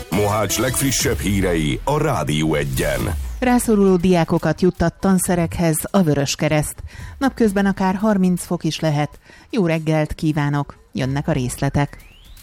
Mohács legfrissebb hírei a Rádió Egyen. Rászoruló diákokat juttat tanszerekhez a Vöröskereszt. Napközben akár 30 fok is lehet. Jó reggelt kívánok! Jönnek a részletek.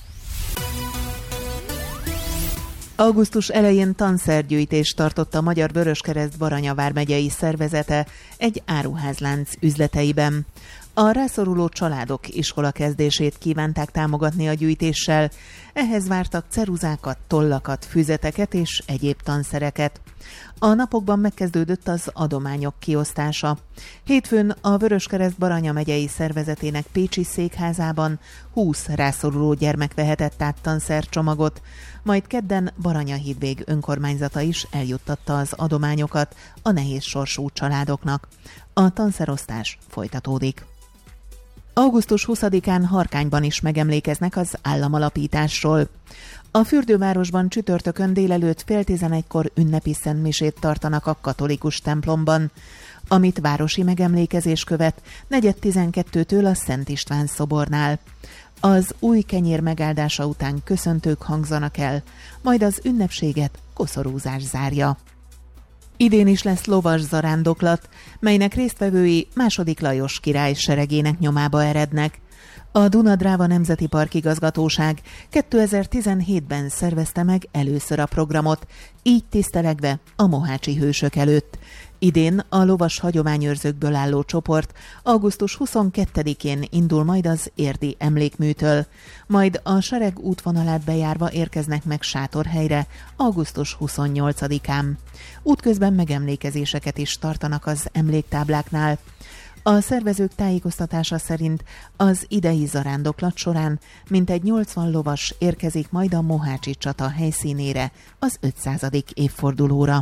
Augusztus elején tanszergyűjtést tartott a Magyar Vöröskereszt Baranya vármegyei szervezete egy áruházlánc üzleteiben. A rászoruló családok iskolakezdését kívánták támogatni a gyűjtéssel, ehhez vártak ceruzákat, tollakat, füzeteket és egyéb tanszereket. A napokban megkezdődött az adományok kiosztása. Hétfőn a Vöröskereszt Baranya megyei szervezetének pécsi székházában 20 rászoruló gyermek vehetett át tanszercsomagot, majd kedden Baranyahídvég önkormányzata is eljuttatta az adományokat a nehéz sorsú családoknak. A tanszerosztás folytatódik. Augusztus 20-án Harkányban is megemlékeznek az államalapításról. A fürdővárosban csütörtökön délelőtt 10:30-kor ünnepi szentmisét tartanak a katolikus templomban, amit városi megemlékezés követ 4:12-től a Szent István szobornál. Az új kenyér megáldása után köszöntők hangzanak el, majd az ünnepséget koszorúzás zárja. Idén is lesz lovas zarándoklat, melynek résztvevői II. Lajos király seregének nyomába erednek. A Duna-Dráva Nemzeti Park Igazgatóság 2017-ben szervezte meg először a programot, így tisztelegve a mohácsi hősök előtt. Idén a lovas hagyományőrzőkből álló csoport augusztus 22-én indul majd az érdi emlékműtől, majd a sereg útvonalát bejárva érkeznek meg sátorhelyre augusztus 28-án. Útközben megemlékezéseket is tartanak az emléktábláknál. A szervezők tájékoztatása szerint az idei zarándoklat során mintegy 80 lovas érkezik majd a mohácsi csata helyszínére az 500. évfordulóra.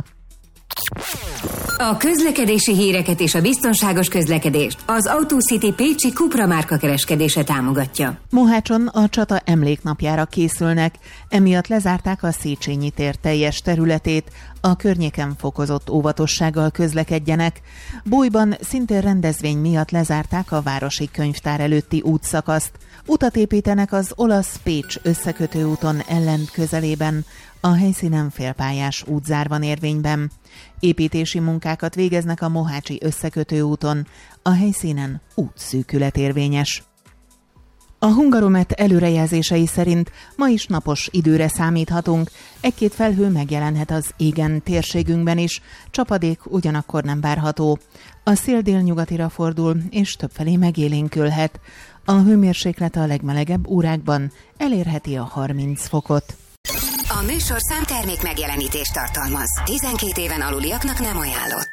A közlekedési híreket és a biztonságos közlekedést az AutoCity pécsi Cupra márka kereskedése támogatja. Mohácson a csata emléknapjára készülnek, emiatt lezárták a Széchenyi tér teljes területét, a környéken fokozott óvatossággal közlekedjenek. Bójban szintén rendezvény miatt lezárták a városi könyvtár előtti útszakaszt. Utat építenek az olasz-Pécs összekötő úton Ellent közelében, a helyszínen félpályás útzár van érvényben. Építési munkákat végeznek a mohácsi összekötő úton, a helyszínen útszűkület érvényes. A Hungaromet előrejelzései szerint ma is napos időre számíthatunk, egy-két felhő megjelenhet az égen térségünkben is, csapadék ugyanakkor nem várható. A szél délnyugatira fordul, és többfelé megélénkülhet. A hőmérséklet a legmelegebb órákban elérheti a 30 fokot. A műsorszám termék megjelenítést tartalmaz. 12 éven aluliaknak nem ajánlott.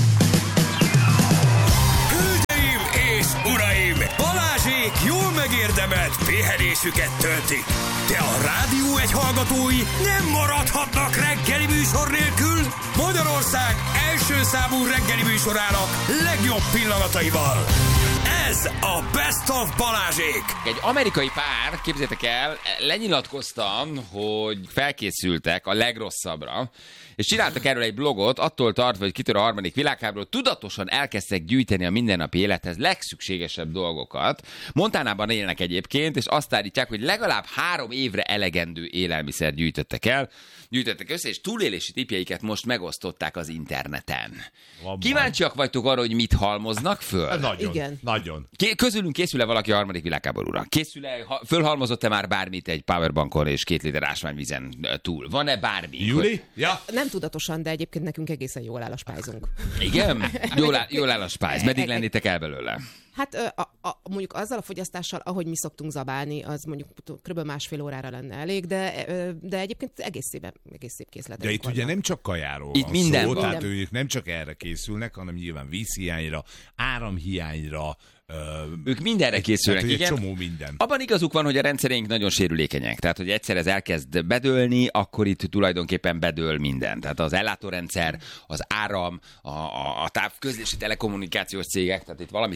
Hölgyeim és uraim! Balázsék jól megérdemelt pihenésüket töltik. De a Rádió Egy hallgatói nem maradhatnak reggeli műsor nélkül. Magyarország első számú reggeli műsorának legjobb pillanataival. Ez a Best of Balázsék! Egy amerikai pár, képzeljétek el, lenyilatkoztam, hogy felkészültek a legrosszabbra, és csináltak erről egy blogot, attól tartva, hogy kitör a harmadik világháború, tudatosan elkezdtek gyűjteni a mindennapi élethez legszükségesebb dolgokat. Montanában élnek egyébként, és azt állítják, hogy legalább 3 évre elegendő élelmiszer gyűjtöttek össze, és túlélési tippjeiket most megosztották az interneten. Kíváncsiak vagytok arra, hogy mit halmoznak föl? Nagyon. Igen. Nagyon. Közülünk készül-e valaki a harmadik világháborúra? Fölhalmozott-e már bármit egy powerbankon és 2 liter ásványvízen túl? Van-e bármi? Júli? Ja. Nem tudatosan, de egyébként nekünk egészen jól áll a spájzunk. Igen? Jól áll a spájz. Meddig lennétek el belőle? Hát mondjuk azzal a fogyasztással, ahogy mi szoktunk zabálni, az mondjuk kb. 1,5 órára lenne elég, de egyébként egész szép készletek. De itt ugye nem csak kajáról itt van minden szó, van. tehát ők nem csak erre készülnek, hanem nyilván vízhiányra, áramhiányra, Ők mindenre készülnek, hát, igen. Egy csomó minden. Abban igazuk van, hogy a rendszerénk nagyon sérülékenyek. Tehát, hogy egyszer ez elkezd bedőlni, akkor itt tulajdonképpen bedől minden. Tehát az ellátórendszer, az áram, a távközlési telekommunikációs cégek, tehát itt valami tényleg beüt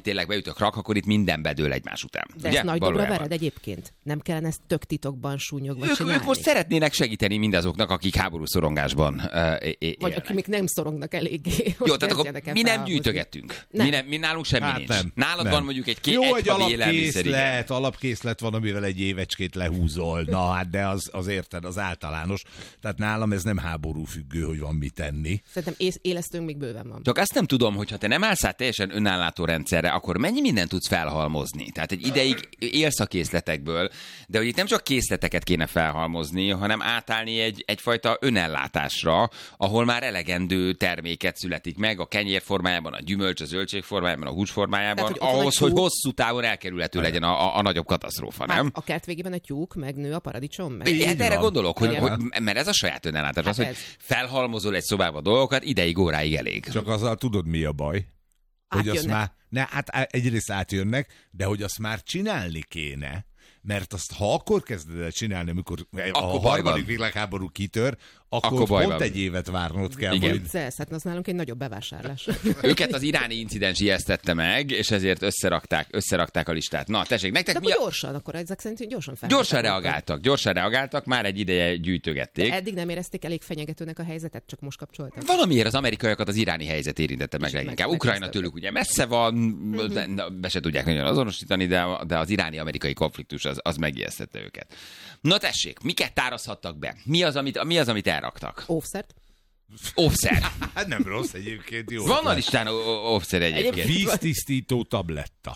gyűjtök rak, akkor itt minden bedől egymás után. De ezt nagy dobra vered egyébként? Nem kellene ezt tök titokban súnyogva csinálni? Ők most szeretnének segíteni mindazoknak, akik háborúszorongásban vagy akik még nem szorongnak eléggé. Jó, tehát akkor mi nem gyűjtögettünk. Mi nálunk semmi nincs. Nem. Nálad van mondjuk egy alapkészlet van, amivel egy évecskét lehúzol. Na hát, de az érted, az általános. Tehát nálam ez nem háború függő, hogy van mit tenni. Szerintem élesztőnk még bőven van. Csak azt nem tudom, hogy ha te nem állsz át teljesen önállátó rendszerre, akkor mennyi mindent tudsz felhalmozni? Tehát egy ideig élsz a készletekből, de hogy itt nem csak készleteket kéne felhalmozni, hanem átállni egyfajta önellátásra, ahol már elegendő terméket születik meg a kenyér formájában, a gyümölcs, a zöldség formájában, a hús formájában, tehát, ahhoz, hogy hosszú távon elkerülhető legyen a nagyobb katasztrófa, nem? A kert végében a tyúk megnő, a paradicsom meg. Hát erre gondolok, hogy mert ez a saját önellátás, hát az, hogy felhalmozol egy szobába dolgokat, ideig, óráig elég. Csak azzal tudod, mi a baj? Hogy azt már, egyrészt átjönnek, de hogy azt már csinálni kéne, mert azt, ha akkor kezded el csinálni, amikor a harmadik világháború kitör, akkor pont egy évet várnod kell. Igen. Hát az nálunk egy nagyobb bevásárlás. Őket az iráni incidens ijesztette meg, és ezért összerakták a listát. Na, tessék, nektek de akkor gyorsan, akkor ezek szerint gyorsan reagáltak, már egy ideje gyűjtögették. De eddig nem érezték elég fenyegetőnek a helyzetet, csak most kapcsoltak. Valamiért az amerikaiakat az iráni helyzet érintette meg leginkább. Ukrajna tőlük ugye messze van, be se tudják nagyon azonosítani, de az iráni-amerikai konfliktus az megijesztette őket. Na tessék, miket tárazhattak be? Mi az, amit elraktak? Óvszer. Nem rossz egyébként, jó. Van a listán óvszer egyébként. Víztisztító tabletta.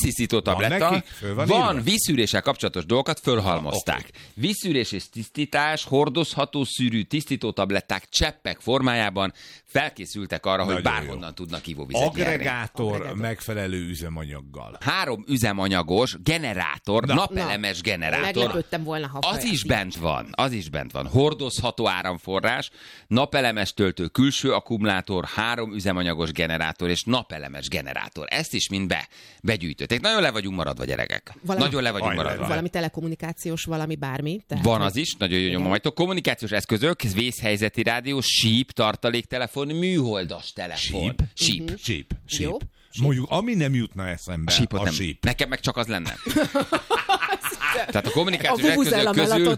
Van vízszűréssel kapcsolatos dolgokat, fölhalmozták. Okay. Vízszűrés és tisztítás, hordozható szűrű tisztító tabletták cseppek formájában felkészültek arra, hogy bárhonnan tudnak ivóvizet Agregátor megfelelő üzemanyaggal. 3 üzemanyagos generátor, napelemes generátor. Meglepődtem volna, ha az is bent van. Hordozható áramforrás, napelemes töltő, külső akkumulátor, 3 üzemanyagos generátor és napelemes generátor. Ezt is mind begyűjtötték. Nagyon le vagyunk maradva, gyerekek. Nagyon le vagyunk maradva. Valami telekommunikációs, valami bármi. Tehát van az is, nagyon jó nyomajtok. Kommunikációs eszközök, vészhelyzeti rádió, síp, tartaléktelefon, műholdas telefon. Síp. Mondjuk, ami nem jutna eszembe, a síp. Nekem meg csak az lenne. Tehát a kommunikációs eszközök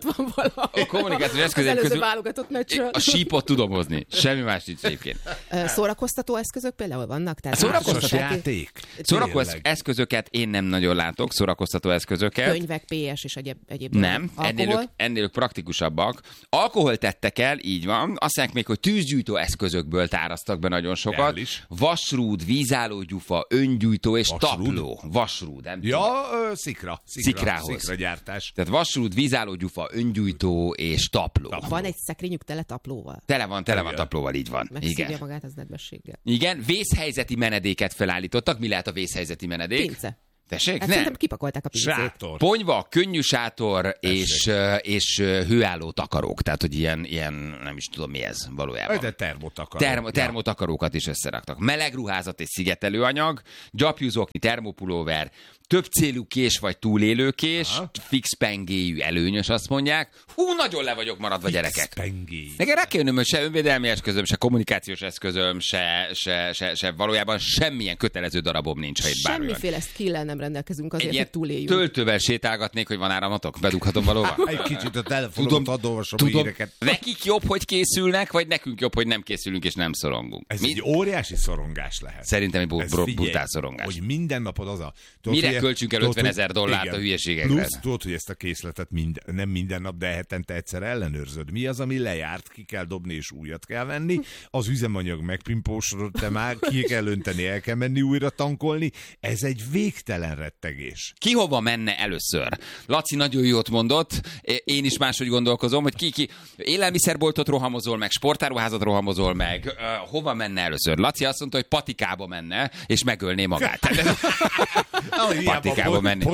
közül a sípot tudom hozni. Semmi más nincs egyébként. Szórakoztató eszközök például vannak? Szórakoztató eszközöket én nem nagyon látok, szórakoztató eszközöket. Könyvek, PS és egyéb. Nem, ennél ők praktikusabbak. Alkoholt tettek el, így van. Azt mondják még, hogy tűzgyújtó eszközökből táraztak be nagyon sokat. Vasrúd, vízállógyufa, öngyújtó és tapló. Vasrúd, nem tudom. Szikrához. Gyártás. Tehát vasrúd, vízállógyufa, öngyújtó és tapló. Van egy szekrényük tele taplóval? Tele van taplóval, így van. Megszívja magát az nedvességgel. Igen, vészhelyzeti menedéket felállítottak. Mi lehet a vészhelyzeti menedék? Pince. Tessék? Hát szerintem kipakolták a pincét. Sátor. Ponyva, könnyű sátor és hőálló takarók. Tehát, hogy ilyen nem is tudom mi ez valójában. De termotakarók. Termotakarókat is összeraktak. Melegruházat és szigetelőanyag, gyapjúzokni, termopulóver, több célú kés vagy túlélőkés, fix pengéjű előnyös, azt mondják. Nagyon le vagyok maradva, gyerekek. Nekem rá kell jönnöm, hogy se önvédelmi eszközöm, se kommunikációs eszközöm, se valójában semmilyen kötelező darabom nincs, ha itt bármilyen. Semmiféle skill-el nem rendelkezünk azért, hogy túléljünk. Töltővel sétálgatnék, hogy van áramatok? Bedughatom valóban? Egy kicsit a telefonomat olvasom a híreket. Nekik jobb, hogy készülnek, vagy nekünk jobb, hogy nem készülünk és nem szorongunk? Ez egy óriási szorongás lehet. Szerintem egy brutál szorongás. Hogy minden napod az a... Mire költsünk el $50,000 a hülyeségekre? Plusz tudod, hogy ezt a készletet nem minden nap, de hetente egyszer ellenőrzöd. Mi az, ami lejárt, ki kell dobni és újat kell venni. Az üzemanyag megpimpósodott, te már ki kell önteni, el kell menni újra tankolni. Ez egy végtelen rettegés. Ki hova menne először? Laci nagyon jót mondott, én is máshogy gondolkozom, hogy ki élelmiszerboltot rohamozol meg, sportáruházat rohamozol meg, hova menne először? Laci azt mondta, hogy patikába menne, és megölné magát. Patikába mennék.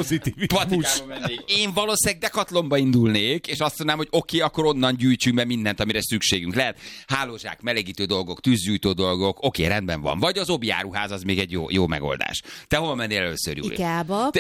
Én valószínűleg Decathlonba indulnék, és azt mondanám, hogy oké, akkor onnan gyűjtsünk be mindent, amire szükségünk lehet. Hálózsák, melegítő dolgok, tűzgyújtó dolgok, oké, rendben van. Vagy az Obi áruház, az még egy jó megoldás. Te hova mennél először, Júli? Ikeába.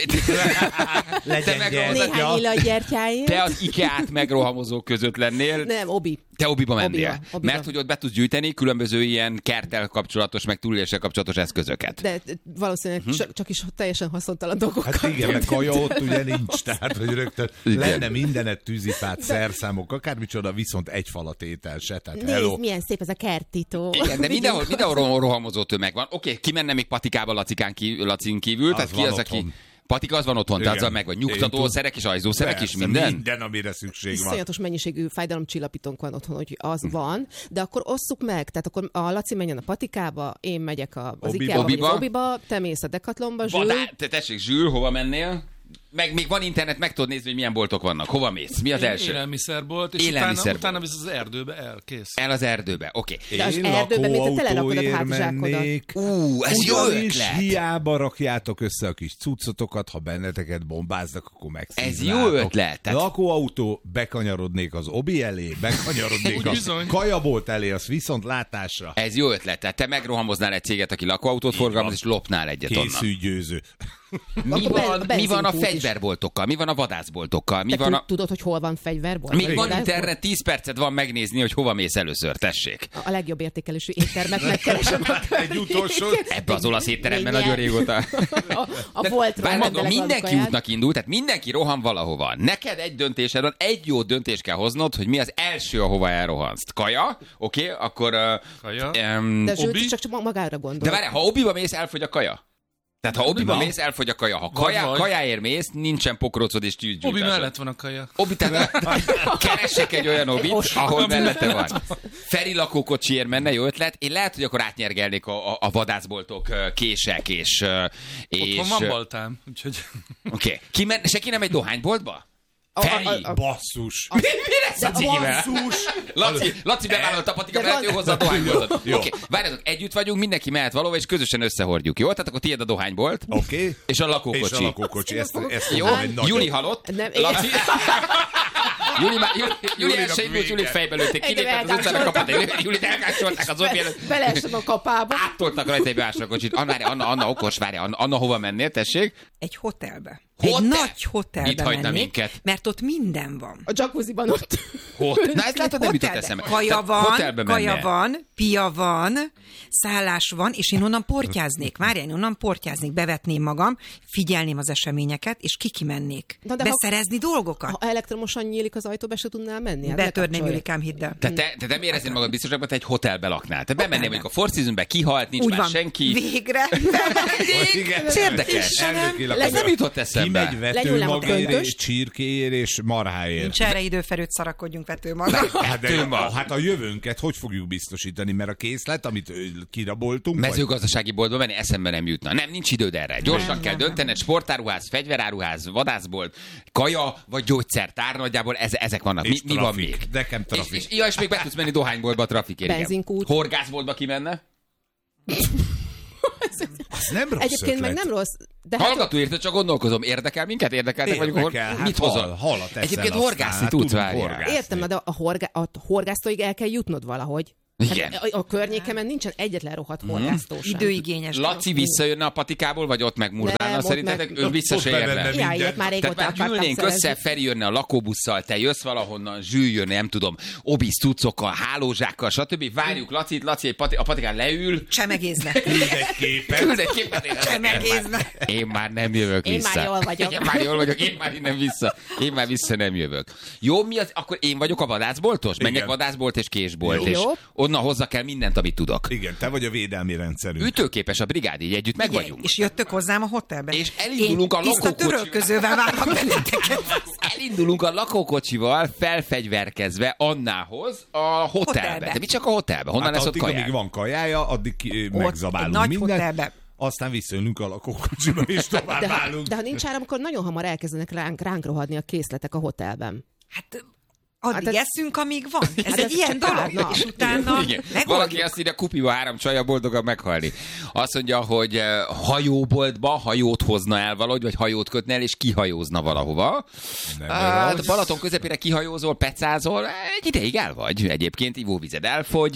Néhány illatgyertyáért. Te az Ikeát megrohamozók között lennél. Nem, Obi. Te Obiba mennél. Obiba. Mert hogy ott be tudsz gyűjteni különböző ilyen kerttel kapcsolatos, meg túléléssel kapcsolatos eszközöket. De valószínűleg csak is teljesen haszontalan dolgokat. Hát igen, mert kaja ott ugye nincs, tehát hogy rögtön Igen. lenne mindenet, tűzifát, szerszámok, akármicsoda, viszont egy falat étel se, tehát hello. Nézd, milyen szép ez a kertító. Igen, de mindenhol rohamozó tömeg van. Oké, ki menne még patikába Lacin kívül? Az Tehát ki van az, aki... otthon. Patika az van otthon, tehát Igen. azzal meg vagy nyugtatószerek és ajzószerek is, Persze, minden? Minden, amire szükség van. Iszonyatos mennyiségű fájdalomcsillapítónk van otthon, hogy az van, de akkor osszuk meg, tehát akkor a Laci menjen a patikába, én megyek az Obiba. IKEA-ba, vagy az Obiba. Obiba, te mész a Decathlonba, Zsül. Tessék, Zsül, hova mennél? Meg még van internet, meg tudod nézni, hogy milyen boltok vannak. Hova mész? Mi az első? Élelmiszerbolt, és Élelmiszerbolt. utána visz az erdőbe, kész. El az erdőbe, oké. De az Én erdőbe még te telerakod a lakóautóért hátizsákodat. mennék. Ez jó Ugyanis ötlet. hiába rakjátok össze a kis cuccotokat, ha benneteket bombáznak, akkor megszívnátok. Ez jó ötlet. Tehát- Lakóautó, bekanyarodnék az Obi elé, bekanyarodnék a Bizony. kajabolt elé, az viszont látásra. Ez jó ötlet. Tehát te megrohamoznál egy céget, aki lakóautót forgalmaz, és lopnál egyet onnan. Készülj győző. Mi Akkor van a benzinkút is. fegyverboltokkal? Mi van a vadászboltokkal? Mi Te van a... tudod, hogy hol van fegyverbolt? Még Vagy van vadászbolt? internet, 10 percet van megnézni, hogy hova mész először, tessék. A legjobb értékelésű éttermet megkeresem. Egy utolsó. Ebbe az olasz étteremben Még nagyon nyert. régóta. A Voltról Várj, rendelek mindenki valami útnak indul, tehát mindenki rohan valahova. Neked egy döntésed van, egy jó döntést kell hoznod, hogy mi az első, ahova elrohansz. Kaja, oké, akkor... Kaja. De Zsül, Obi? csak magára gondol. De várj, ha Obiba mész, elfogy a kaja. Tehát ha Obiba mész, elfogy a kaja. Ha Vagy. kajáért mész, nincsen pokrócod és tűzgyújtásod. Obi mellett van a kaja. Obi, tehát keresek egy olyan Obit, ahol mellette van. Feri lakókocsiért menne, jó ötlet. Én lehet, hogy akkor átnyergelnék a vadászboltok kések és... Otthon van baltám, úgyhogy... Oké. Senki nem egy dohányboltba? Feri! Basszus. Mi lesz a címe? Laci bevállalta a patika felett, ő hozzá a dohányboltot. Jó. Oké, várjatok, együtt vagyunk, mindenki mehet valahova, és közösen összehordjuk, jó? Tehát akkor tiéd a dohánybolt, Oké. és a lakókocsi. És a lakókocsi. Ezt Jó, mondom, egy nagyon- Juli halott. Nem, Laci... Juli első indult, Juli fejbe lőtték, kilépett az utcára, kapott egy Julit elkásolták az Obi előtt. Beleestem a kapába. Áttoltak rajta egy másra kocsit. Anna okos, várj, Anna hova mennél, tessék? Egy hotelbe. Hotel? Egy nagy hotelbe Itt hagyna mennék, minket. mert ott minden van. A jacuzziban ott. Na ezt látod, nem jutott eszembe. Kaja Hotelbe van, mennél. pia van, szállás van, és én onnan portyáznék. Várjál, én onnan portyáznék, bevetném magam, figyelném az eseményeket, és kimennék. Na, de beszerezni dolgokat. Ha elektromosan nyílik az ajtó, be se tudnál menni? Hát Betörném, lekapcsolja. Julikám, hidd el. Te nem éreznéd magad biztosabban, te egy hotelbe laknál. Te bemennél mondjuk a Four Seasonbe, kihalt, nincs Úgy már van. senki. Végre. Ez érdekes. Ez nem jutott eszembe. Kimegy Lenyúlnám a vetőmagéért, köntöst. csirkéért és marháért. Nincs erre időferőt, szarakodjunk vetőmaga. Hát a jövőnket hogy fogjuk biztosítani, mert a készlet, amit kiraboltunk, Mezőgazdasági boltba menni eszembe nem jutna. Nem, nincs időd erre. Gyorsan kell döntened, sportáruház, fegyveráruház, vadászbolt, kaja vagy gyógyszertár, nagyjából ezek vannak. És Mi van trafik. még? Nekem trafik. És még be tudsz menni dohányboltba a trafikért. igen. Benzinkút. Horgászboltba ki menne? Az nem rossz Egyébként ötlet. meg nem rossz. De hát Hallgató érte, csak gondolkozom. Érdekel minket? Érdekeltek vagyunk? Érdekel, hát Mit hozol? halat eszel, Egyébként aztán, horgászni hát tudsz, tudunk várjál. horgászni. értem, na, de a horgásztóig el kell jutnod valahogy. Igen. Hát a környékemen nincsen egyetlen rohadt horgásztó sem. Időigényes. Laci visszajönne a patikából, vagy ott megmurdálna Nem, ott szerintetek? meg- Ő vissza ott se bevenne érne. minden. Ja, ilyet már Tehát régóta már akartam gyűlnénk szerezni. össze, Feri jönne a lakóbusszal, te jössz valahonnan, Zsül jönne, nem tudom, Obi cuccokkal, hálózsákkal, stb. Várjuk Lacit, Laci a patikán leül, Csemegéznek. Küld egy képet. küld egy képet, Csemegéznek. én már nem jövök Én vissza. már jól vagyok. Én már jól vagyok, én már innen vissza. Én már vissza nem jövök. Jó, mi az? Akkor én vagyok a vadászboltos? Menjek Igen. vadászbolt és késbolt, Jó. és Jó. onnan hozzá kell mindent, amit tudok. Igen, te vagy a védelmi rendszerünk. Ütőképes a brigád, így együtt meg vagyunk. És jöttök hozzám a hotelbe. És elindulunk Én a tiszta lakókocsival. törölközővel várlak benneteket. Elindulunk a lakókocsival felfegyverkezve Annához a hotelbe. Hotelbe. De mi csak a hotelbe? Honnan Hát lesz ott addig, kaják? amíg van kajája, addig egy megzabálunk nagy mindent. hotelbe. Aztán visszajönünk a lakókocsiba, és tovább állunk. De ha nincs áram, akkor nagyon hamar elkezdenek ránk rohadni a készletek a hotelben. Hát addig Hát ez- eszünk, amíg van. Ez Hát egy ez ilyen csak pár dolog. nap. És utána Igen. Valaki megoldjuk. azt írja, kupiba 3 csaja boldogan meghalni. Azt mondja, hogy hajóboltba hajót hozna el valahogy, vagy hajót kötne el, és kihajózna valahova. Nem Hát rossz. Balaton közepére kihajózol, pecázol, egy ideig el vagy. Egyébként ivóvized elfogy,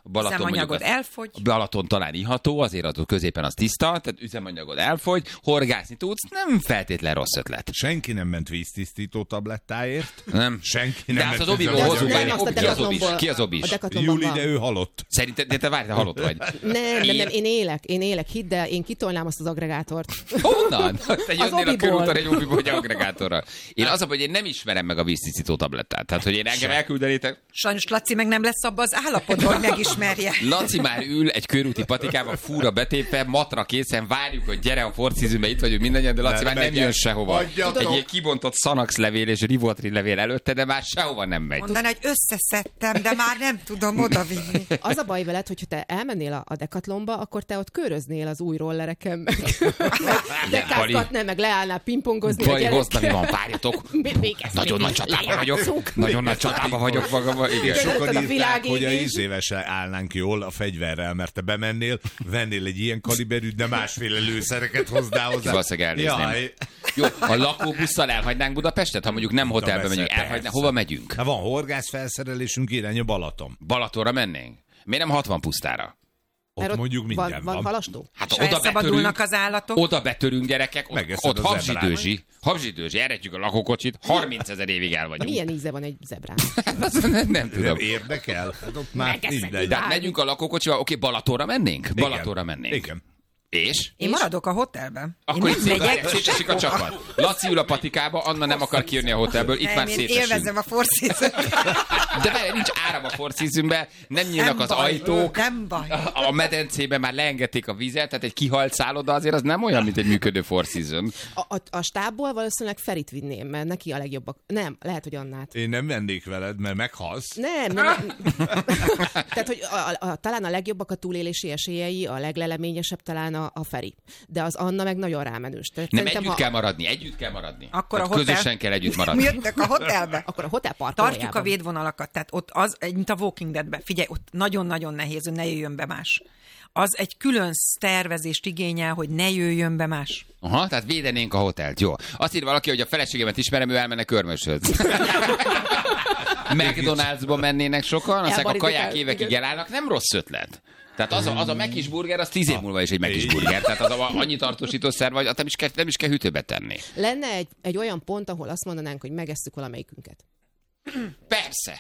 Üzemanyagod elfogy. Balaton talán iható, azért az középen az tiszta, tehát üzemanyagod elfogy, horgászni tudsz, nem feltétlen rossz ötlet. Senki nem ment víztisztító tablettáért. Nem. Senki De nem azt ment az Obiból hozzuk Nem, el. azt a Ki az Obis? Júli, de ő halott. Szerinted, te várj, te halott vagy. Nem, én élek, hidd el, én kitolnám azt az agregátort. Honnan? Te jönnél a Obiból. körúton egy Obiból egy agregátorral. Én az, hogy én nem ismerem meg a víztisztító tablettát. Tehát, hogy én engem elküldenétek. Sajnos Laci meg nem lesz abban az állapotban, hogy megismerje. Laci már ül egy körúti patikában, fúra betépve, matra készen, várjuk, hogy gyere a Four Seasonbe, itt vagyunk mindannyian, de Laci már nem jön sehova. Egy ilyen kibontott Xanax levél és Rivotril levél előtte, de már sehova nem megy. Mondaná, hogy összeszedtem, de már nem tudom odavinni. Az a baj veled, hogyha te elmennél a Decathlonba, akkor te ott köröznél az új rollereken, meg dekázgatnál, meg leállnál pingpongozni. Bali, hoztam, mi van, várjatok. Nagyon nagy csatában vagyok. Nagyon nagy csatában vagyok magamban. Igen. Sokan írták, hogy a ízévesre állnánk jól a fegyverrel, mert te bemennél, vennél egy ilyen kaliberű, de másféle lőszereket hoznál hozzá. Valószínűleg elnézném. Jó, a lakóbusszal elhagynánk Budapestet? Ha mondjuk nem hotelbe megyünk, elhagynánk. Hova megyünk? Ha van horgászfelszerelésünk, irány a Balaton. Balatonra mennénk? Miért nem 60 pusztára? Ott mondjuk minden van. Halastó? Hát És elszabadulnak az állatok. Oda betörünk, gyerekek, ott az habzsidőzsi, eredjük a lakókocsit, 30 000 évig el vagyunk. Milyen íze van egy zebrán? Nem tudom. Érdekel? Hát ott már mindegy. De megyünk a lakókocsival, oké, Balatonra mennénk? Balatonra mennénk. Igen. És? Én maradok a hotelben. Akkor Én itt nem megyek szétesik a csapat. Laci ül a patikába, Anna nem akar kijönni a hotelből, itt már én szétesünk. élvezem a Four Seasons. De vele nincs áram a Four Seasonbe, nem nyílnak az ajtók. Nem baj. A medencében már leengedték a vizet, tehát egy kihalt szálloda azért az nem olyan, mint egy működő Four Season. A stábból valószínűleg Ferit vinném, mert neki a legjobbak. Nem, lehet, hogy Annát. Én nem vennék veled, mert meghalsz. Nem. Tehát, hogy talán a legjobbak a túlélési esélyei, a legleleményesebb talán a Feri. De az Anna meg nagyon rámenős. Nem, együtt kell maradni. Akkor tehát a hotel... közösen kell együtt maradni. Jöttök a hotelbe? Akkor a hotel parkolójában. Tartjuk a védvonalakat, tehát ott az, mint a Walking Deadben. Figyelj, ott nagyon-nagyon nehéz, hogy ne jöjjön be más. Az egy külön tervezést igényel, hogy ne jöjjön be más. Aha, tehát védenénk a hotelt. Jó. Azt ír valaki, hogy a feleségemet ismerem, ő elmenne Körmöshöz. McDonald'sba mennének sokan, aztán a kaják évekig elállnak, nem rossz ötlet. Tehát az a Mc's burger, az 10 év múlva is egy Mc's burger. Tehát az annyi tartósítószer vagy, nem is kell hűtőbe tenni. Lenne egy olyan pont, ahol azt mondanánk, hogy megesszük valamelyikünket. Persze.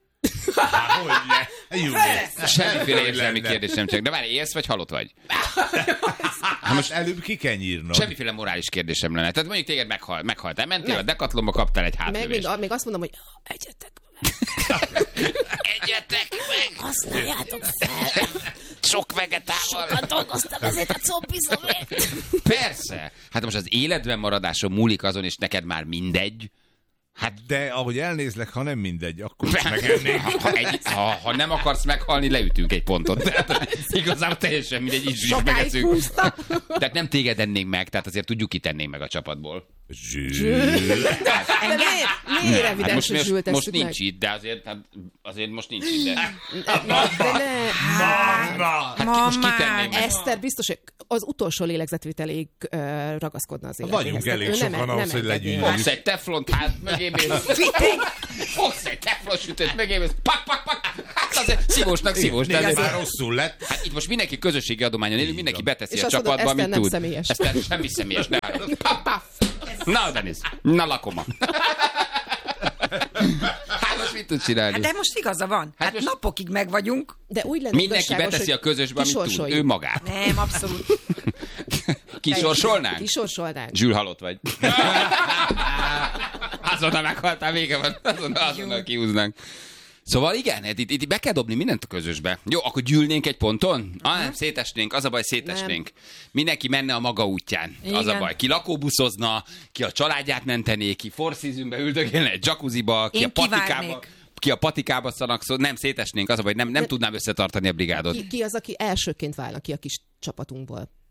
Hogyne? Semmiféle érzelmi kérdés nem csak. De várj, élsz vagy halott vagy? Most előbb ki kell nyírnom. Semmiféle morális kérdésem lenne. Tehát mondjuk téged meghaltál. Mentél a Decathlonba, kaptál egy hátlövést. Még azt mondom, hogy egyetek meg. Egyetek meg! Használjátok fel. Sok vegetával. Sokat dolgoztam ezért a combizomért. Persze. Hát most az életben maradáson múlik azon, és neked már mindegy. Hát de ahogy elnézlek, ha nem mindegy, akkor is megennék. Ha nem akarsz meghalni, leütünk egy pontot. Tehát igazából teljesen mindegy, is megeszünk. Tehát nem téged ennénk meg, tehát azért tudjuk kitennénk meg a csapatból. Miért evidens, hogy Zsül, tesszük most meg? nincs itt, de azért most nincs itt. Hát most kitenném meg. Eszter biztos, hogy az utolsó lélegzetvételig ragaszkodna az életéhez. Vagyunk elég sokan ahhoz, hogy legyünk. Fogsz egy teflont, hát mögémész. Fogsz egy teflon sütőt, mögémész. Pak. Hát azért szívós. De azért már rosszul lett. Hát itt most mindenki közösségi adományon élünk, mindenki beteszi És a azt mondod, csapatba, amit Eszter tud. nem személyes. Eszter semmi személyes, ne hallod. Na, Denis, na lakoma. Hát most mit tud csinálni? Hát de most igaza van. Hát most... napokig meg vagyunk. De úgy lenne mindenki igazságos, beteszi a közösbe, amit tud. kisorsoljuk. Ő magát. Nem, abszolút. Kisorsolnánk? Kisorsolnánk. Zsül, halott vagy. Azonnal meghaltál, vége van. Azonnal kihúznánk. Szóval igen, itt be kell dobni mindent a közösbe. Jó, akkor gyűlnénk egy ponton? Nem, szétesnénk, az a baj, szétesnénk. Mindenki menne a maga útján. Igen. Az a baj. Ki lakóbuszozna, ki a családját mentené, ki Four Seasonbe üldögélne egy jacuzziba, ki a patikába szanakszol. Nem, szétesnénk, az a baj, nem tudnám összetartani a brigádot. Ki az, aki elsőként válna ki a kis csapatunkból?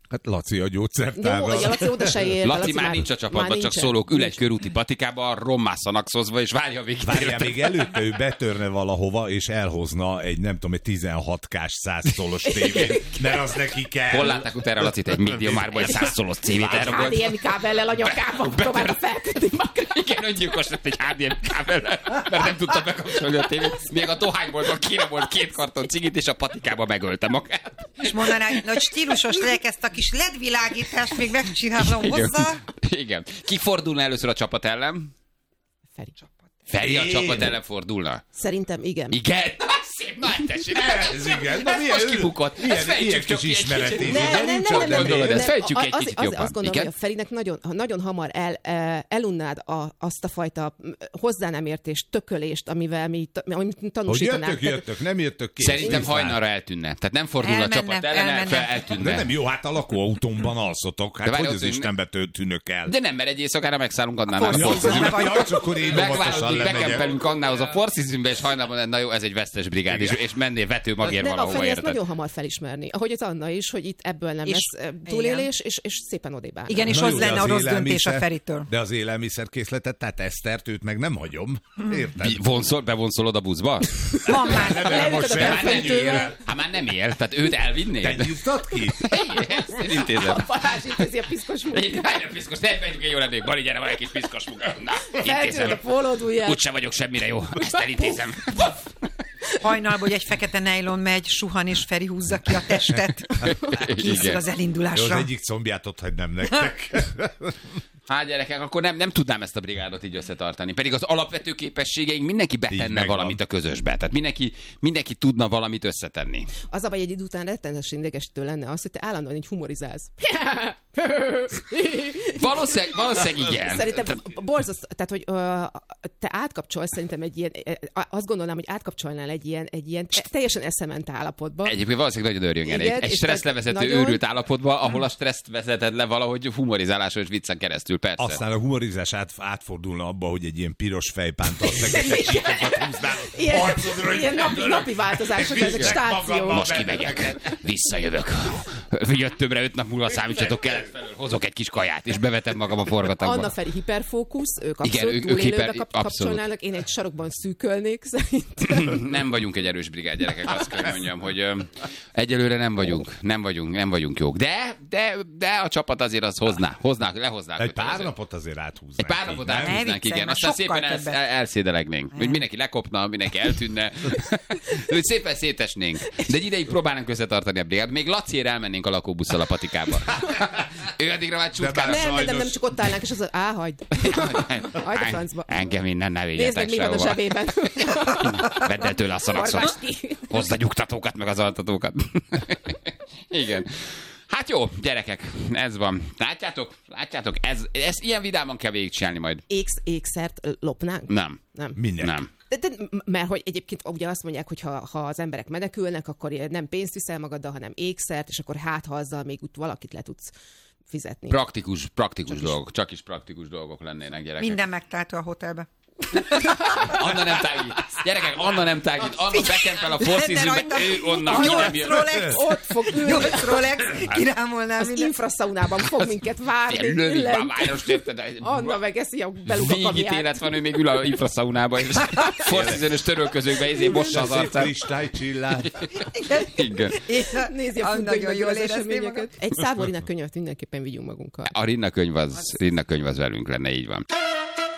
Hát Laci a gyógyszertárral. Jó, Laci oda se ér. Laci már nincs a csapatban, csak szólók, ül egy körúti patikába, rommásszanak szozva, és várja a végig. Várjál, még előtte ő betörne valahova, és elhozna egy, nem tudom, egy 16K-s 100 szolos tévét, mert az neki kell. Hol látták utána Lacit egy médiumárban, egy 100 szolos tévét elragolt? HDMI kábellel a nyakában, tovább felkötni magra. Igen, öngyilkos lett egy HDMI kábellel, mert nem tudta bekapcsolni a tévét. Még a dohányboltban kéne volt 2 karton cigit, és a patikába megölte magát. És mondaná, hogy stílusos legyek, ezt a kis LED világítást még megcsinálom hozzá. Igen. Ki fordulna először a csapat ellen? Feri a csapat ellen fordulna? Szerintem igen. Igen? Szép, na tessék. Ez igen. Ez most kibukott. Ezt fejtsük csak kis ismeretés. Ezt fejtsük egy kicsit jobban. Azt gondolom, hogy a Ferinek nagyon hamar elunnád azt a fajta hozzá nem értés, tökölést, amit tanúsítanánk. Hogy jöttök, nem jöttök ki. Szerintem hajnalra eltűnne. Tehát nem fordul a csapat ellen, eltűnne. De nem jó, hát a lakóautómban alszotok. Hát hogy az Istenbe tűnök el? De nem, mert egy éjszakára megszállunk annál a Forszizmbe. Bekempelünk annához a Forszizmbe, és hajnalban, na jó, ez egy vesztes brigád, és mennél vető magér valahova, érted? érted? Nagyon hamar felismerni. Ahogy az Anna is, hogy itt ebből nem lesz túlélés, és szépen odébb áll. Igen, és az lenne a rossz döntés a Feritől. De az élelmiszerkészletet, tehát Esztert, őt meg nem hagyom. Érted? Bevonszolod a buszba? Van már. Hát már nem él, tehát őt elvinnéd. Te nyugtad ki? Ezt intézem. A Balázs intézi a piszkos munkát. Nem piszkos, nem megyünk egy jól lennék. Bali, gyere, van egy kis piszkos munka. Na, Feltűnöd a pólódúját. Úgyse vagyok semmire jó. Ezt elintézem. Hajnalban, hogy egy fekete nejlon megy, suhan és Feri húzza ki a testet. Készül az elindulásra. Jó, az egyik combját ott hagynám nektek. Hát gyerekek, akkor nem tudnám ezt a brigádot így összetartani. Pedig az alapvető képességeink mindenki betenne valamit a közösbe. Tehát mindenki tudna valamit összetenni. Az a baj, egy idő után rettenetesen idegesítő lenne az, hogy te állandóan így humorizálsz. Valószínűleg igen. Szerintem borzasztó, tehát hogy te átkapcsolsz szerintem egy ilyen, azt gondolnám, hogy átkapcsolnál egy ilyen teljesen eszement állapotba. Egyébként valószínűleg nagyon örjöngenék. Egy stresszlevezető őrült állapotba, ahol a stresszt vezeted le valahogy humorizáláson és viccen keresztül, persze. Aztán a humorizás átfordulna abba, hogy egy ilyen piros fejpántal fekete csíkokat húznál. Ilyen napi változások, ezek stációk. Most kimegyek, visszajövök. Jöttömbre 5 nap múlva számítsatok kelet felől, hozok egy kis kaját, és bevetem magam a forgatagba. Anna Feri hiperfókusz, ők abszolút túlélőbe kapcsolnának, én egy sarokban szűkölnék szerintem. Nem vagyunk egy erős brigád, gyerekek, azt kell mondjam, hogy egyelőre nem vagyunk jók. De a csapat azért az lehoznák. Egy pár napot azért áthúznánk. Egy pár napot áthúznánk, igen. Aztán szépen elszédelegnénk. Hogy mindenki lekopna, mindenki eltűnne. Hogy szépen szétesnénk. De egy ideig próbálnánk összetartani a brigádot. Még Laciért elmennénk a lakóbusszal a patikába. Ő addigra már csutkára. Nem, csak ott állnánk, és az hagyd. Hagyd a francba. Engem innen ne vigyetek sehova. Nézd meg, mi van a zsebében. Vedd el tőle a szanaxot. Hozd a nyugtatókat, meg az altatókat. Igen. Hát jó, gyerekek, ez van. Látjátok, ez ilyen vidáman kell végigcsinálni majd. Ékszert lopnánk? Nem. Minden. Nem. Mert hogy egyébként ugye azt mondják, hogy ha az emberek menekülnek, akkor nem pénzt viszel magaddal, hanem ékszert, és akkor ha azzal még valakit le tudsz fizetni. Praktikus dolgok. Csak is praktikus dolgok lennének, gyerekek. Minden megtáltó a hotelbe. Anna nem tágít. Gyerekek, Anna nem tágít. Anna bekempel a Forszizmbe, ő onnan ki nem jön. Ott fog ülni. 8 Rolex, kirámolnál az infraszaunában fog minket várni. Lövik babályos, érted? Anna meg eszi a belug a kaviát. Végítélet van, ő még ül a infraszaunában, és Forszizmös törölközőkbe mossa az arcát. Kristálycsillár. Igen. Nézi a függönyben az eseményeket. Egy Szávorina könyvet mindenképpen vigyünk magunkkal. A Rinna könyv az velünk lenne, így van.